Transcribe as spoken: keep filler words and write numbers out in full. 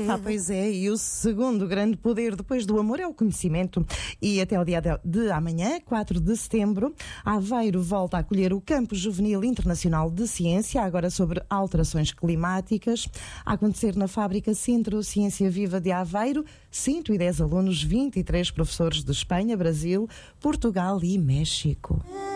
Ah, pois é, e o segundo grande poder depois do amor é o conhecimento. E até o dia de, de amanhã, quatro de setembro, Aveiro volta a acolher o Campo Juvenil Internacional de Ciência, agora sobre alterações climáticas, a acontecer na fábrica Centro Ciência Viva de Aveiro, cento e dez alunos, vinte e três professores de Espanha, Brasil, Portugal e México.